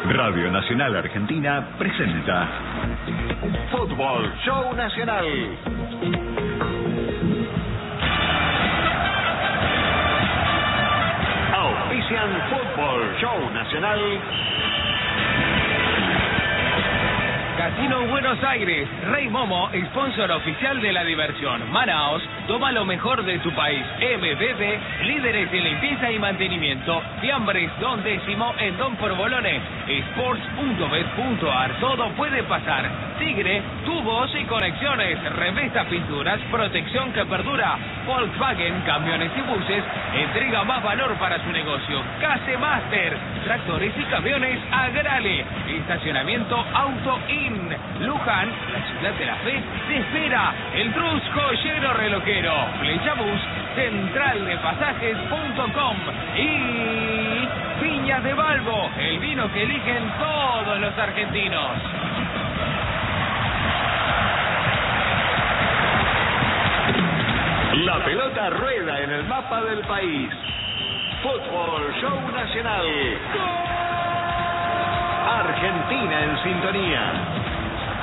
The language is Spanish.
Radio Nacional Argentina presenta Fútbol Show Nacional. Auspician Fútbol Show Nacional. Casino Buenos Aires, Rey Momo, sponsor oficial de la diversión. Manaos, toma lo mejor de tu país. MBB, líderes de limpieza y mantenimiento. Fiambres, Don Décimo en Don Porbolone. Sports.bet.ar, todo puede pasar. Tigre, tubos y conexiones. Revesta Pinturas, protección que perdura. Volkswagen, camiones y buses, entrega más valor para su negocio. Case Master, tractores y camiones Agrale. Estacionamiento Auto In. Luján, la ciudad de la fe, te espera. El Trus Joyero Relojero. Flechabus, centraldepasajes.com. Y Viña de Balbo, el vino que eligen todos los argentinos. La pelota rueda en el mapa del país. Fútbol Show Nacional. Argentina en sintonía.